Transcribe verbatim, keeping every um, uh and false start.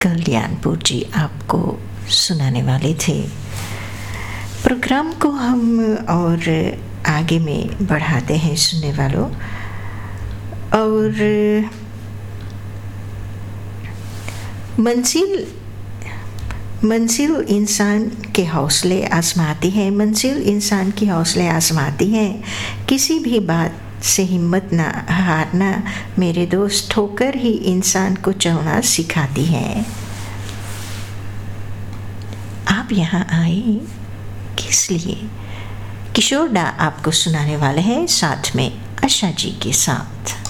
कल्याणपुर जी आपको सुनाने वाले थे। प्रोग्राम को हम और आगे में बढ़ाते हैं सुनने वालों, और मंजिल मंजिल इंसान के हौसले आजमाती है, मंजिल इंसान के हौसले आजमाती है। किसी भी बात से हिम्मत ना हारना मेरे दोस्त, ठोकर ही इंसान को चलना सिखाती है। आप यहाँ आए किस लिए? किशोर दा आपको सुनाने वाले हैं, साथ में आशा जी के साथ।